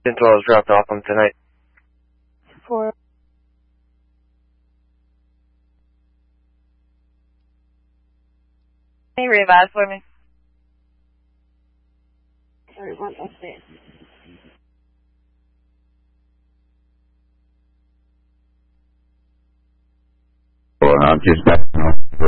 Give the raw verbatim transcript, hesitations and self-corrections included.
Dental was dropped off on tonight. For Can you revise for me? Sorry, one upstairs. Well, I'm just back.